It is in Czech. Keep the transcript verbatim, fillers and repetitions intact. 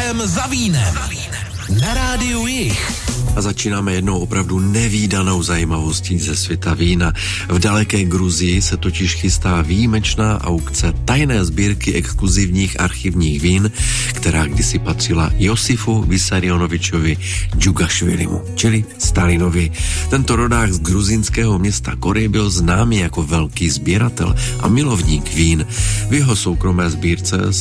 Víkem za vínem. Na rádiu Jich. A začínáme jednou opravdu nevídanou zajímavostí ze světa vína. V daleké Gruzii se totiž chystá výjimečná aukce tajné sbírky exkluzivních archivních vín, která kdysi patřila Josifu Vissarionovičovi Džugašvilimu, čili Stalinovi. Tento rodák z gruzínského města Gory byl známý jako velký sběratel a milovník vín. V jeho soukromé sbírce